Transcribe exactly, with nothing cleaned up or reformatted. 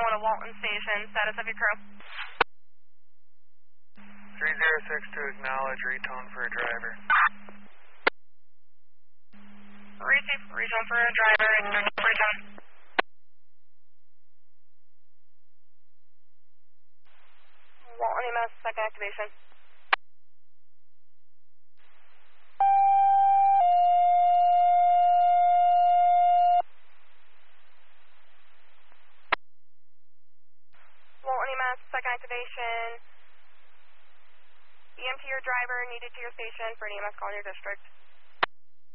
one to Walton Station. Status of your crew. three zero six to acknowledge, retone for a driver. Receive, retone for a driver, and retone. Walton E M S, second activation. Walton E M S, second activation. E M T or driver needed to your station for an E M S call in your district.